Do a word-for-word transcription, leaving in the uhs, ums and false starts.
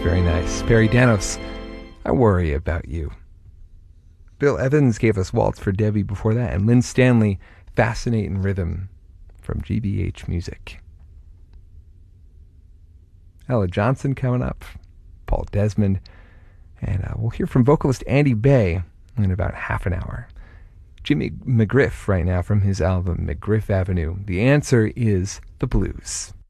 very nice. Perry Danos, I Worry About You. Bill Evans gave us Waltz for Debbie before that, and Lynn Stanley, Fascinating Rhythm from G B H Music. Ella Johnson coming up, Paul Desmond, and uh, we'll hear from vocalist Andy Bay in about half an hour. Jimmy McGriff right now from his album McGriff Avenue. The answer is the blues.